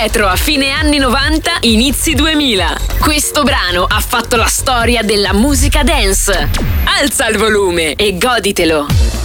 retro a fine anni 90, inizi 2000. Questo brano ha fatto la storia della musica dance. Alza il volume e goditelo.